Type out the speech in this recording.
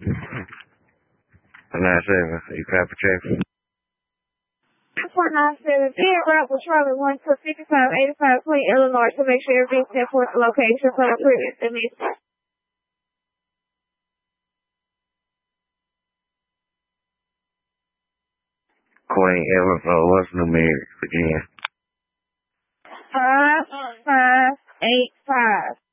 You copy traffic? 497, being route with Charlie 1 to 5585 Clean, Illinois, to make sure everything's in for the location for the previous emission. Queen, Illinois, what's the numerics again? 5585.